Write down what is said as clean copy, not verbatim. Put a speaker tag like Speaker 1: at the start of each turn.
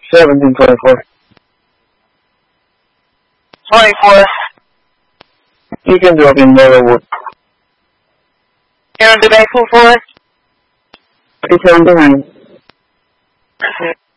Speaker 1: 1724.
Speaker 2: 24.
Speaker 1: You can drop in Motherwood.
Speaker 2: You're on the back for us?
Speaker 1: 379.